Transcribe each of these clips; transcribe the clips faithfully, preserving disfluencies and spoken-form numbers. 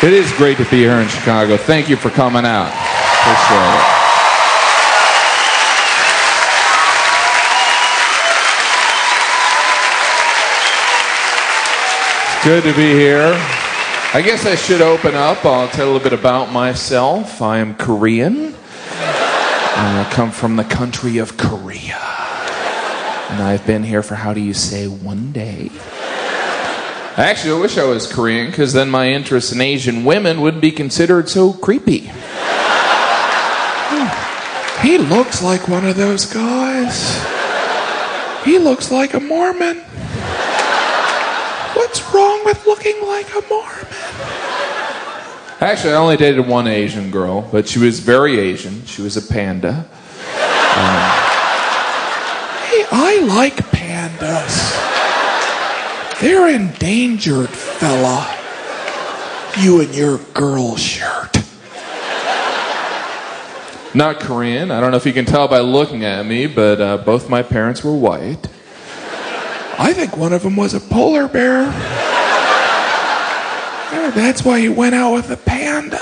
It is great to be here in Chicago. Thank you for coming out. Appreciate it. It's good to be here. I guess I should open up. I'll tell you a little bit about myself. I am Korean. I come from the country of Korea. And I've been here for, how do you say, one day. Actually, I wish I was Korean, because then my interest in Asian women wouldn't be considered so creepy. He looks like one of those guys. He looks like a Mormon. What's wrong with looking like a Mormon? Actually, I only dated one Asian girl, but she was very Asian. She was a panda. Um, hey, I like pandas. They're endangered, fella. You and your girl shirt. Not Korean. I don't know if you can tell by looking at me, but uh, both my parents were white. I think one of them was a polar bear. Yeah, that's why he went out with a panda.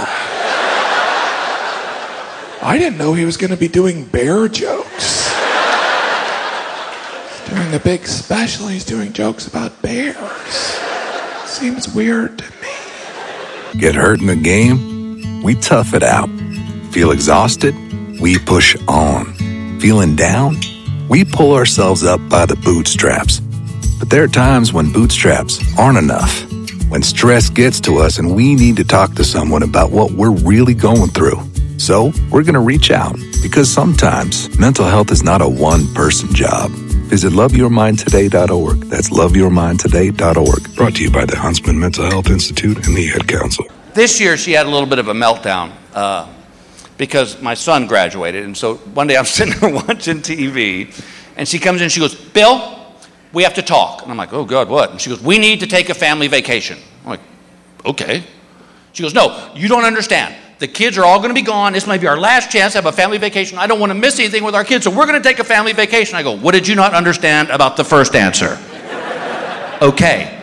I didn't know he was going to be doing bear jokes. During the big special, he's doing jokes about bears. Seems weird to me. Get hurt in the game? We tough it out. Feel exhausted? We push on. Feeling down? We pull ourselves up by the bootstraps. But there are times when bootstraps aren't enough. When stress gets to us and we need to talk to someone about what we're really going through. So we're going to reach out, because sometimes mental health is not a one-person job. Visit love your mind today dot org. That's love your mind today dot org. Brought to you by the Huntsman Mental Health Institute and the Ad Council. This year she had a little bit of a meltdown uh, because my son graduated. And so one day I'm sitting there watching T V, and she comes in and she goes, "Bill, we have to talk." And I'm like, "Oh, God, what?" And she goes, "We need to take a family vacation." I'm like, "Okay." She goes, "No, you don't understand. The kids are all going to be gone. This might be our last chance to have a family vacation. I don't want to miss anything with our kids, so we're going to take a family vacation." I go, "What did you not understand about the first answer?" "Okay."